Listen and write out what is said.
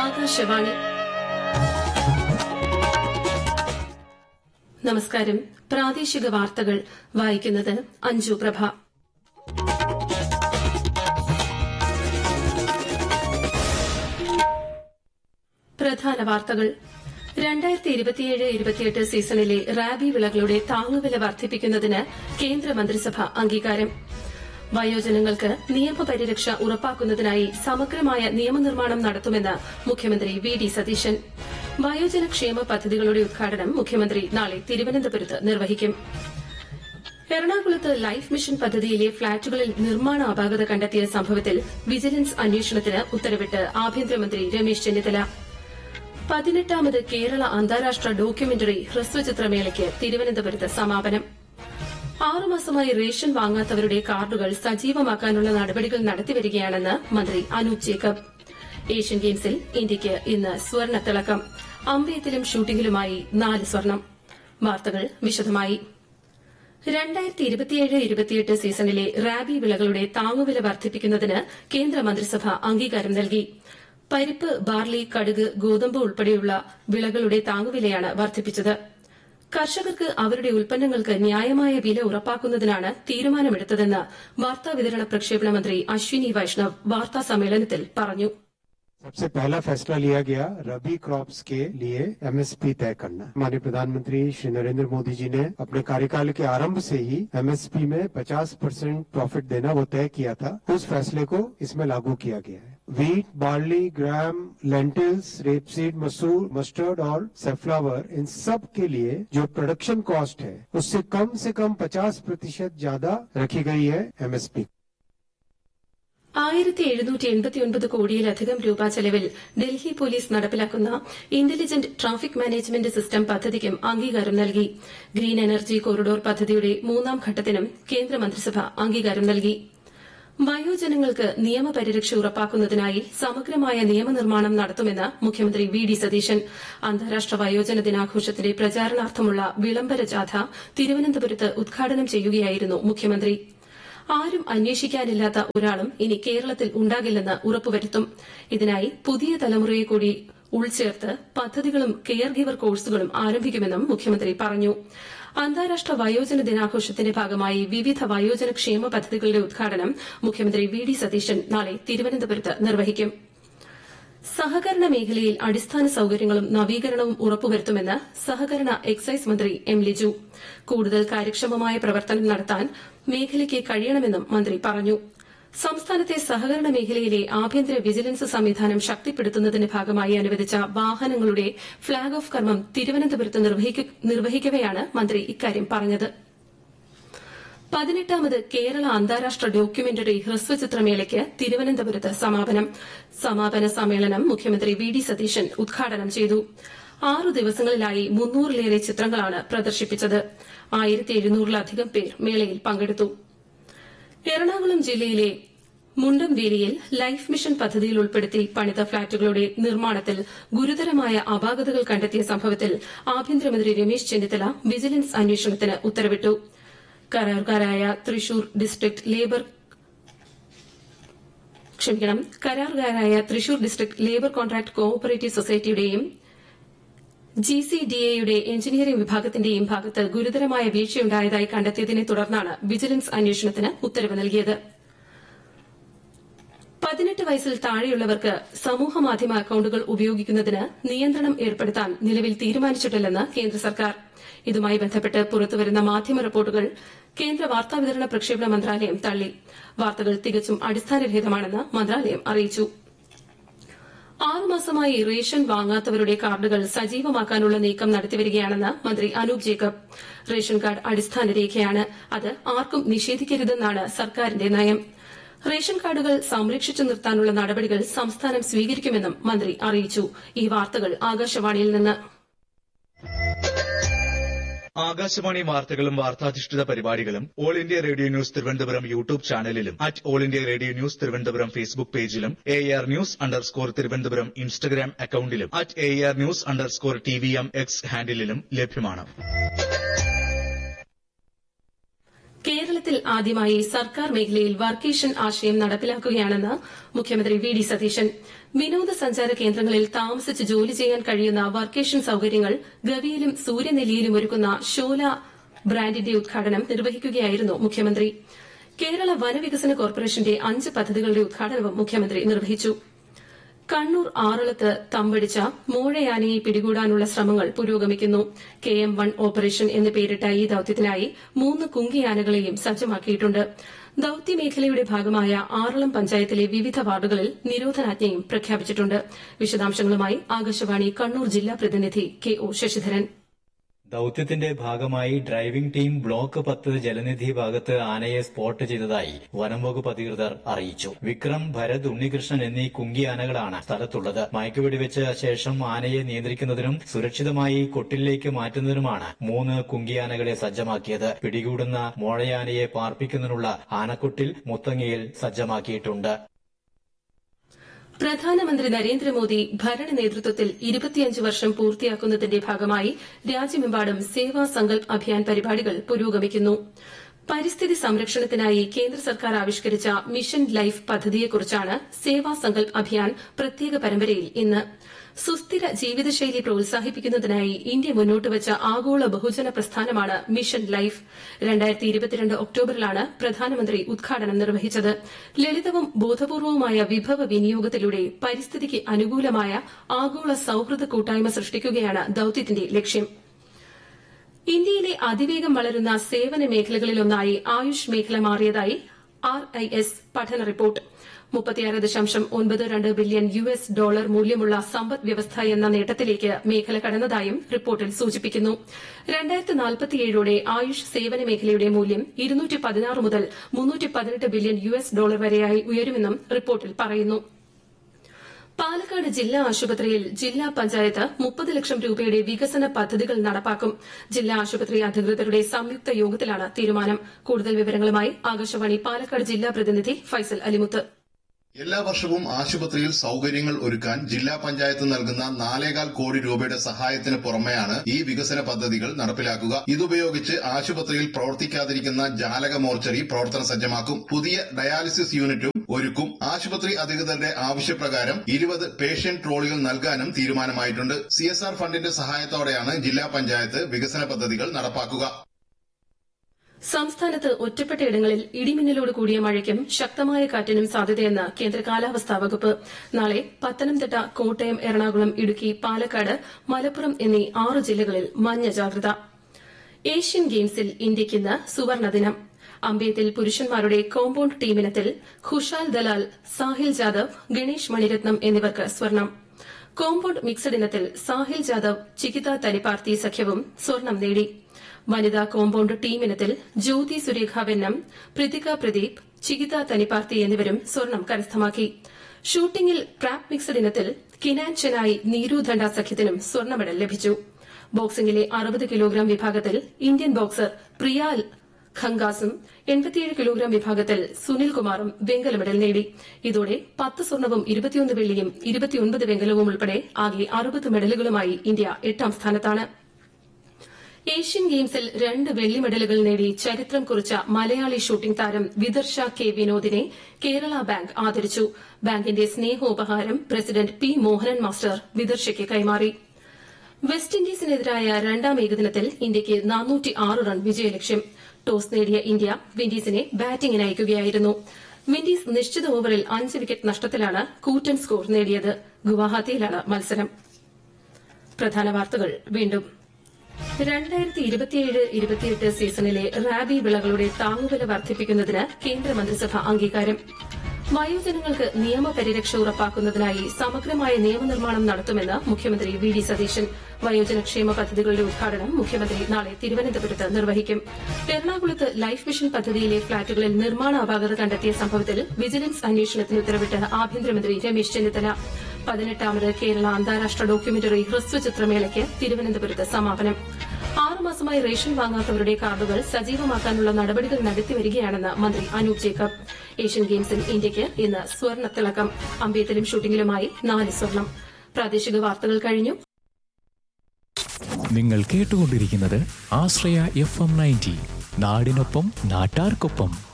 ആകാശവാണി. നമസ്കാരം. പ്രാദേശിക വാർത്തകൾ വായിക്കുന്നത് അഞ്ജു പ്രഭ. പ്രധാന വാർത്തകൾ. 2027-28 സീസണിലെ റാബി വിളകളുടെ താങ്ങുവില വർദ്ധിപ്പിക്കുന്നതിന് കേന്ദ്രമന്ത്രിസഭ അംഗീകാരം. വയോജനങ്ങൾക്ക് നിയമപരിരക്ഷ ഉറപ്പാക്കുന്നതിനായി സമഗ്രമായ നിയമനിർമ്മാണം നടത്തുമെന്ന് മുഖ്യമന്ത്രി വി ഡി സതീശൻ. വയോജനക്ഷേമ പദ്ധതികളുടെ ഉദ്ഘാടനം മുഖ്യമന്ത്രി നാളെ തിരുവനന്തപുരത്ത് നിർവഹിക്കും. എറണാകുളത്ത് ലൈഫ് മിഷൻ പദ്ധതിയിലെ ഫ്ളാറ്റുകളിൽ നിർമ്മാണ അപാകത കണ്ടെത്തിയ സംഭവത്തിൽ വിജിലൻസ് അന്വേഷണത്തിന് ഉത്തരവിട്ട് ആഭ്യന്തരമന്ത്രി രമേശ് ചെന്നിത്തല. 18ാമത് കേരള അന്താരാഷ്ട്ര ഡോക്യുമെന്ററി ഹ്രസ്വചിത്രമേളയ്ക്ക് തിരുവനന്തപുരത്ത് സമാപനം. 6 മാസമായി റേഷൻ വാങ്ങാത്തവരുടെ കാർഡുകൾ സജീവമാക്കാനുള്ള നടപടികൾ നടത്തിവരികയാണെന്ന് മന്ത്രി അനൂപ് ജേക്കബ്. ഏഷ്യൻ ഗെയിംസിൽ ഇന്ത്യയ്ക്ക് ഇന്ന് സ്വർണ്ണത്തിളക്കം. അമ്പെയ്ത്തിലും ഷൂട്ടിംഗിലുമായി 4 സ്വർണം. വാർത്തകൾ വിശദമായി. 2027-28 സീസണിലെ റാബി വിളകളുടെ താങ്ങുവില വർദ്ധിപ്പിക്കുന്നതിന് കേന്ദ്രമന്ത്രിസഭ അംഗീകാരം നൽകി. പരിപ്പ്, ബാർലി, കടുക്, ഗോതമ്പ് ഉൾപ്പെടെയുള്ള വിളകളുടെ താങ്ങുവിലയാണ് വർദ്ധിപ്പിച്ചത്. കർഷകർക്ക് അവരുടെ ഉൽപ്പന്നങ്ങൾക്ക് ന്യായമായ വില ഉറപ്പാക്കുന്നതിനാണ് തീരുമാനമെടുത്തതെന്ന് വാർത്താവിതരണ പ്രക്ഷേപണ മന്ത്രി അശ്വിനി വൈഷ്ണവ് വാർത്താസമ്മേളനത്തിൽ പറഞ്ഞു. सबसे पहला फैसला लिया गया रबी क्रॉप्स के लिए एमएसपी तय करना। माननीय प्रधानमंत्री श्री नरेंद्र मोदी जी ने अपने कार्यकाल के आरंभ से ही एमएसपी में 50% प्रॉफिट देना वो तय किया था। उस फैसले को इसमें लागू किया गया है। वीट, बार्ली, ग्राम, लेंटिल्स, रेपसीड, मसूर, मस्टर्ड और सनफ्लावर, इन सब के लिए जो प्रोडक्शन कॉस्ट है उससे कम 50% ज्यादा रखी गई है एमएसपी। 1789 കോടിയിലധികം രൂപ ചെലവിൽ ഡൽഹി പോലീസ് നടപ്പിലാക്കുന്ന ഇന്റലിജന്റ് ട്രാഫിക് മാനേജ്മെന്റ് സിസ്റ്റം പദ്ധതിക്കും അംഗീകാരം നൽകി. ഗ്രീൻ എനർജി കോറിഡോർ പദ്ധതിയുടെ 3ാം ഘട്ടത്തിനും കേന്ദ്രമന്ത്രിസഭ അംഗീകാരം നൽകി. വയോജനങ്ങൾക്ക് നിയമപരിരക്ഷ ഉറപ്പാക്കുന്നതിനായി സമഗ്രമായ നിയമനിർമ്മാണം നടത്തുമെന്ന് മുഖ്യമന്ത്രി വി ഡി സതീശൻ. അന്താരാഷ്ട്ര വയോജന ദിനാഘോഷത്തിന്റെ പ്രചാരണാർത്ഥമുള്ള വിളംബര ജാഥ തിരുവനന്തപുരത്ത് ഉദ്ഘാടനം ചെയ്യുകയായിരുന്നു മുഖ്യമന്ത്രി. ആരും അന്വേഷിക്കാനില്ലാത്ത ഒരാളും ഇനി കേരളത്തിൽ ഉണ്ടാകില്ലെന്ന് ഉറപ്പുവരുത്തും. ഇതിനായി പുതിയ തലമുറയെ കൂടി ഉൾച്ചേർത്ത് പദ്ധതികളും കെയർ ഗിവർ കോഴ്സുകളും ആരംഭിക്കുമെന്നും മുഖ്യമന്ത്രി പറഞ്ഞു. അന്താരാഷ്ട്ര വയോജന ദിനാഘോഷത്തിന്റെ ഭാഗമായി വിവിധ വയോജന ക്ഷേമ പദ്ധതികളുടെ ഉദ്ഘാടനം മുഖ്യമന്ത്രി വി ഡി സതീശൻ നാളെ തിരുവനന്തപുരത്ത് നിർവഹിക്കും. സഹകരണ മേഖലയിൽ അടിസ്ഥാന സൌകര്യങ്ങളും നവീകരണവും ഉറപ്പുവരുത്തുമെന്ന് സഹകരണ എക്സൈസ് മന്ത്രി എം ലിജു. കൂടുതൽ കാര്യക്ഷമമായ പ്രവർത്തനം നടത്താൻ മേഖലയ്ക്ക് കഴിയണമെന്നും മന്ത്രി പറഞ്ഞു. സംസ്ഥാനത്തെ സഹകരണ മേഖലയിലെ ആഭ്യന്തര വിജിലൻസ് സംവിധാനം ശക്തിപ്പെടുത്തുന്നതിന്റെ ഭാഗമായി അനുവദിച്ച വാഹനങ്ങളുടെ ഫ്ളാഗ് ഓഫ് കർമ്മം തിരുവനന്തപുരത്ത് നിർവഹിക്കവെയാണ് മന്ത്രി ഇക്കാര്യം പറഞ്ഞത്. 18ാമത് കേരള അന്താരാഷ്ട്ര ഡോക്യുമെന്ററി ഹ്രസ്വചിത്രമേളയ്ക്ക് തിരുവനന്തപുരത്ത് സമാപനം. സമാപന സമ്മേളനം മുഖ്യമന്ത്രി വി ഡി സതീശൻ ഉദ്ഘാടനം ചെയ്തു. 6 ദിവസങ്ങളിലായി 300-ലേറെ ചിത്രങ്ങളാണ് പ്രദർശിപ്പിച്ചത്. 1700-ലധികം പേർ മേളയിൽ പങ്കെടുത്തു. എറണാകുളം ജില്ലയിലെ മുണ്ടംവേലിയിൽ ലൈഫ് മിഷൻ പദ്ധതിയിൽ ഉൾപ്പെടുത്തി പണിത ഫ്ളാറ്റുകളുടെ നിർമ്മാണത്തിൽ ഗുരുതരമായ അപാകതകൾ കണ്ടെത്തിയ സംഭവത്തിൽ ആഭ്യന്തരമന്ത്രി രമേശ് ചെന്നിത്തല വിജിലൻസ് അന്വേഷണത്തിന് ഉത്തരവിട്ടു. കരാറുകാരായ Thrissur district labour contract cooperative സൊസൈറ്റിയുടെയും GCDAയുടെ engineering വിഭാഗത്തിന്റെയും ഭാഗത്ത് ഗുരുതരമായ വീഴ്ചയുണ്ടായതായി കണ്ടെത്തിയതിനെ തുടർന്നാണ് വിജിലൻസ് അന്വേഷണത്തിന് ഉത്തരവ് നൽകിയത്. 18 വയസ്സിൽ താഴെയുള്ളവർക്ക് സമൂഹമാധ്യമ അക്കൌണ്ടുകൾ ഉപയോഗിക്കുന്നതിന് നിയന്ത്രണം ഏർപ്പെടുത്താൻ നിലവിൽ തീരുമാനിച്ചിട്ടില്ലെന്ന് കേന്ദ്ര സർക്കാർ. ഇതുമായി ബന്ധപ്പെട്ട് പുറത്തുവരുന്ന മാധ്യമ റിപ്പോർട്ടുകൾ കേന്ദ്ര വാർത്താവിതരണ പ്രക്ഷേപണ മന്ത്രാലയം തള്ളി. വാർത്തകൾ തികച്ചും അടിസ്ഥാനരഹിതമാണെന്ന് മന്ത്രാലയം അറിയിച്ചു. 6 മാസമായി റേഷൻ വാങ്ങാത്തവരുടെ കാർഡുകൾ സജീവമാക്കാനുള്ള നീക്കം നടത്തിവരികയാണെന്ന് മന്ത്രി അനൂപ് ജേക്കബ്. റേഷൻ കാർഡ് അടിസ്ഥാന രേഖയാണ്. അത് ആർക്കും നിഷേധിക്കരുതെന്നാണ് സർക്കാരിന്റെ നയം. റേഷൻ കാർഡുകൾ സംരക്ഷിച്ചു നിർത്താനുള്ള നടപടികൾ സംസ്ഥാനം സ്വീകരിക്കുമെന്നും മന്ത്രി അറിയിച്ചു. ഈ വാർത്തകൾ ആകാശവാണിയിൽ നിന്ന്. ആകാശവാണി വാർത്തകളും വാർത്താധിഷ്ഠിത പരിപാടികളും all India radio news Thiruvananthapuram YouTube ചാനലിലും all India radio news Thiruvananthapuram Facebook പേജിലും AR News_ തിരുവനന്തപുരം ഇൻസ്റ്റഗ്രാം അക്കൌണ്ടിലും AR News_TVM X ഹാൻഡിലും ലഭ്യമാണ്. കേരളത്തിൽ കേരളത്തിൽ ആദ്യമായി സർക്കാർ മേഖലയിൽ വർക്കേഷൻ ആശയം നടപ്പിലാക്കുകയാണെന്ന് മുഖ്യമന്ത്രി വി ഡി സതീശൻ. വിനോദസഞ്ചാര കേന്ദ്രങ്ങളിൽ താമസിച്ച് ജോലി ചെയ്യാൻ കഴിയുന്ന വർക്കേഷൻ സൌകര്യങ്ങൾ ഗവിയിലും സൂര്യനെല്ലിയിലും ഒരുക്കുന്ന ഷോല ബ്രാൻഡിന്റെ ഉദ്ഘാടനം നിർവഹിക്കുകയായിരുന്നു മുഖ്യമന്ത്രി. കേരള വനവികസന കോർപ്പറേഷന്റെ 5 പദ്ധതികളുടെ ഉദ്ഘാടനവും മുഖ്യമന്ത്രി നിർവഹിച്ചു. കണ്ണൂർ ആറളത്ത് തമ്പടിച്ച മോഴയാനയെ പിടികൂടാനുള്ള ശ്രമങ്ങൾ പുരോഗമിക്കുന്നു. KM1 ഓപ്പറേഷൻ എന്ന് പേരിട്ട ഈ ദൌത്യത്തിനായി 3 കുങ്കിയാനകളെയും സജ്ജമാക്കിയിട്ടുണ്ട്. ദൌത്യമേഖലയുടെ ഭാഗമായ ആറളം പഞ്ചായത്തിലെ വിവിധ വാർഡുകളിൽ നിരോധനാജ്ഞയും പ്രഖ്യാപിച്ചിട്ടുണ്ട്. വിശദാംശങ്ങളുമായി ആകാശവാണി കണ്ണൂർ ജില്ലാ പ്രതിനിധി KO ശശിധരൻ. ദൌത്യത്തിന്റെ ഭാഗമായി ഡ്രൈവിംഗ് ടീം ബ്ലോക്ക് 10 ജലനിധി ഭാഗത്ത് ആനയെ സ്പോട്ട് ചെയ്തതായി വനം വകുപ്പ് അധികൃതർ അറിയിച്ചു. വിക്രം, ഭരത്, ഉണ്ണികൃഷ്ണൻ എന്നീ കുങ്കിയാനകളാണ് സ്ഥലത്തുള്ളത്. മയക്കുവെടിവെച്ച ശേഷം ആനയെ നിയന്ത്രിക്കുന്നതിനും സുരക്ഷിതമായി കൊട്ടിലേക്ക് മാറ്റുന്നതിനുമാണ് 3 കുങ്കിയാനകളെ സജ്ജമാക്കിയത്. പിടികൂടുന്ന മോഴയാനയെ പാർപ്പിക്കുന്നതിനുള്ള ആനക്കൊട്ടിൽ മുത്തങ്ങയിൽ സജ്ജമാക്കിയിട്ടുണ്ട്. പ്രധാനമന്ത്രി നരേന്ദ്രമോദി ഭരണ നേതൃത്വത്തിൽ 25 വർഷം പൂർത്തിയാക്കുന്നതിന്റെ ഭാഗമായി രാജ്യമെമ്പാടും സേവാ സങ്കൽപ് അഭിയാൻ പരിപാടികൾ പുരോഗമിക്കുന്നു. പരിസ്ഥിതി സംരക്ഷണത്തിനായി കേന്ദ്ര സർക്കാർ ആവിഷ്കരിച്ച മിഷൻ ലൈഫ് പദ്ധതിയെക്കുറിച്ചാണ് സേവാ സങ്കൽപ് അഭിയാൻ പ്രത്യേക പരമ്പരയിൽ ഇന്ന്. സുസ്ഥിര ജീവിതശൈലി പ്രോത്സാഹിപ്പിക്കുന്നതിനായി ഇന്ത്യ മുന്നോട്ടുവച്ച ആഗോള ബഹുജന പ്രസ്ഥാനമാണ് മിഷൻ ലൈഫ്. 2022 ഒക്ടോബറിലാണ് പ്രധാനമന്ത്രി ഉദ്ഘാടനം നിർവഹിച്ചത്. ലളിതവും ബോധപൂർവവുമായ വിഭവ വിനിയോഗത്തിലൂടെ പരിസ്ഥിതിക്ക് അനുകൂലമായ ആഗോള സൌഹൃദ കൂട്ടായ്മ സൃഷ്ടിക്കുകയാണ് ദൌത്യത്തിന്റെ ലക്ഷ്യം. ഇന്ത്യയിലെ അതിവേഗം വളരുന്ന സേവന മേഖലകളിലൊന്നായി ആയുഷ് മേഖല മാറിയതായി RIS പഠന റിപ്പോർട്ട്. $36.92 ബില്യൺ മൂല്യമുള്ള സമ്പദ് വ്യവസ്ഥ എന്ന നേട്ടത്തിലേക്ക് മേഖല കടന്നതായും റിപ്പോർട്ടിൽ സൂചിപ്പിക്കുന്നു. 2047ഓടെ ആയുഷ് സേവന മേഖലയുടെ മൂല്യം $216 മുതൽ $318 ബില്യൺ വരെയായി ഉയരുമെന്നും റിപ്പോർട്ടിൽ പറയുന്നു. പാലക്കാട് ജില്ലാ ആശുപത്രിയിൽ ജില്ലാ പഞ്ചായത്ത് 30 ലക്ഷം രൂപയുടെ വികസന പദ്ധതികൾ നടപ്പാക്കും. ജില്ലാ ആശുപത്രി അധികൃതരുടെ സംയുക്ത യോഗത്തിലാണ് തീരുമാനം. കൂടുതൽ വിവരങ്ങളുമായി ആകാശവാണി പാലക്കാട് ജില്ലാ പ്രതിനിധി ഫൈസൽ അലിമുത്ത്. എല്ലാ വർഷവും ആശുപത്രിയിൽ സൌകര്യങ്ങൾ ഒരുക്കാൻ ജില്ലാ പഞ്ചായത്ത് നൽകുന്ന 4.25 കോടി രൂപയുടെ സഹായത്തിന് പുറമെയാണ് ഈ വികസന പദ്ധതികൾ നടപ്പിലാക്കുക. ഇതുപയോഗിച്ച് ആശുപത്രിയിൽ പ്രവർത്തിക്കാതിരിക്കുന്ന ജാലക മോർച്ചറി പ്രവർത്തന സജ്ജമാക്കും. പുതിയ ഡയാലിസിസ് യൂണിറ്റും ഒരുക്കും. ആശുപത്രി അധികൃതരുടെ ആവശ്യപ്രകാരം 20 പേഷ്യന്റ് ട്രോളികൾ നൽകാനും തീരുമാനമായിട്ടുണ്ട്. CSR ഫണ്ടിന്റെ സഹായത്തോടെയാണ് ജില്ലാ പഞ്ചായത്ത് വികസന പദ്ധതികൾ നടപ്പാക്കുക. സംസ്ഥാനത്ത് ഒറ്റപ്പെട്ടയിടങ്ങളിൽ ഇടിമിന്നലോട് കൂടിയ മഴയ്ക്കും ശക്തമായ കാറ്റിനും സാധ്യതയെന്ന് കേന്ദ്ര കാലാവസ്ഥാ വകുപ്പ്. നാളെ പത്തനംതിട്ട, കോട്ടയം, എറണാകുളം, ഇടുക്കി, പാലക്കാട്, മലപ്പുറം എന്നീ 6 ജില്ലകളിൽ മഞ്ഞ ജാഗ്രത. ഏഷ്യൻ ഗെയിംസിൽ ഇന്ത്യയ്ക്ക് ഇന്ന് സുവർണദിനം. അമ്പെയ്ത്തിൽ പുരുഷന്മാരുടെ കോമ്പൌണ്ട് ടീമിനത്തിൽ ഖുഷാൽ ദലാൽ, സാഹിൽ ജാദവ്, ഗണേഷ് മണിരത്നം എന്നിവർക്ക് സ്വർണം. കോമ്പൌണ്ട് മിക്സഡ് ഇനത്തിൽ സാഹിൽ ജാദവ്, ചികിത തനിപ്പാർത്തി സഖ്യവും സ്വർണം നേടി. വനിതാ കോമ്പൌണ്ട് ടീമിനത്തിൽ ജ്യോതി സുരേഖ വെന്നം, പ്രതിക പ്രദീപ്, ചികിത തനിപ്പാർത്തി എന്നിവരും സ്വർണം കരസ്ഥമാക്കി. ഷൂട്ടിംഗിൽ ട്രാപ്പ് മിക്സഡ് ഇനത്തിൽ കിനാൻ ചെനായി, നീരു ധണ്ട സഖ്യത്തിനും സ്വർണ്ണ മെഡൽ ലഭിച്ചു. ബോക്സിംഗിലെ 60 കിലോഗ്രാം വിഭാഗത്തിൽ ഇന്ത്യൻ ബോക്സർ പ്രിയ ഖങ്കാസും 87 കിലോഗ്രാം വിഭാഗത്തിൽ സുനിൽ കുമാറും വെങ്കല മെഡൽ നേടി. ഇതോടെ 10 സ്വർണവും 21 വെള്ളിയും 29 വെങ്കലവും ഉൾപ്പെടെ ആകെ 60 മെഡലുകളുമായി ഇന്ത്യ 8ാം സ്ഥാനത്താണ്. ഏഷ്യൻ ഗെയിംസിൽ 2 വെള്ളി മെഡലുകൾ നേടി ചരിത്രം കുറിച്ച മലയാളി ഷൂട്ടിംഗ് താരം വിദർശ K വിനോദിനെ കേരള ബാങ്ക് ആദരിച്ചു. ബാങ്കിന്റെ സ്നേഹോപഹാരം പ്രസിഡന്റ് P മോഹനൻ മാസ്റ്റർ വിദർശയ്ക്ക് കൈമാറി. വെസ്റ്റ് ഇൻഡീസിനെതിരായ 2ാം ഏകദിനത്തിൽ ഇന്ത്യയ്ക്ക് 406 റൺ വിജയലക്ഷ്യം. ടോസ് നേടിയ ഇന്ത്യ വിൻഡീസിനെ ബാറ്റിംഗിന് അയക്കുകയായിരുന്നു. വിൻഡീസ് നിശ്ചിത ഓവറിൽ 5 വിക്കറ്റ് നഷ്ടത്തിലാണ് കൂറ്റൻ സ്കോർ നേടിയത്. ഗുവാഹത്തിയിലാണ് മത്സരം. പ്രധാന വാർത്തകൾ വീണ്ടും. 2027-28 സീസണിലെ റാബി വിളകളുടെ താങ്ങുവില വർദ്ധിപ്പിക്കുന്നതിന് കേന്ദ്രമന്ത്രിസഭ അംഗീകാരം. വയോജനങ്ങൾക്ക് നിയമപരിരക്ഷ ഉറപ്പാക്കുന്നതിനായി സമഗ്രമായ നിയമനിർമ്മാണം നടത്തുമെന്ന് മുഖ്യമന്ത്രി വി ഡി സതീശൻ. വയോജനക്ഷേമ പദ്ധതികളുടെ ഉദ്ഘാടനം മുഖ്യമന്ത്രി നാളെ തിരുവനന്തപുരത്ത് നിർവഹിക്കും. എറണാകുളത്ത് ലൈഫ് മിഷൻ പദ്ധതിയിലെ ഫ്ളാറ്റുകളിൽ നിർമ്മാണ അപാകത കണ്ടെത്തിയ സംഭവത്തിൽ വിജിലൻസ് അന്വേഷണത്തിന് ഉത്തരവിട്ട് ആഭ്യന്തരമന്ത്രി രമേശ് ചെന്നിത്തല. 18ാമത് കേരള അന്താരാഷ്ട്ര ഡോക്യുമെന്ററി ഹ്രസ്വചിത്രമേളയ്ക്ക് തിരുവനന്തപുരത്ത് സമാപനം. 6 മാസമായി റേഷൻ വാങ്ങാത്തവരുടെ കാർഡുകൾ സജീവമാക്കാനുള്ള നടപടികൾ നടത്തിവരികയാണെന്ന് മന്ത്രി അനൂപ് ജേക്കബ്. ഏഷ്യൻ ഗെയിംസിൽ ഇന്ത്യയ്ക്ക് ഇന്ന് സ്വർണ്ണത്തിളക്കം. അമ്പെയ്ത്തിലും ഷൂട്ടിംഗിലുമായി 4 സ്വർണം. പ്രാദേശിക വാർത്തകൾ കഴിഞ്ഞു. നിങ്ങൾ കേട്ടുകൊണ്ടിരിക്കുന്നത് ആശ്രയ FM 90. നാടിനൊപ്പം നാട്ടാർക്കൊപ്പം.